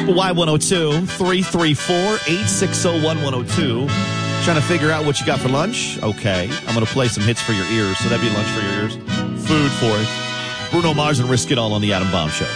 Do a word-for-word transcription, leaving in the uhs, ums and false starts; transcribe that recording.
Y one oh two, three three four, eight six oh one, one oh two. Trying to figure out what you got for lunch? Okay. I'm going to play some hits for your ears. So that'd be lunch for your ears. Food for it. Bruno Mars and Risk It All on the Adam Bomb Show.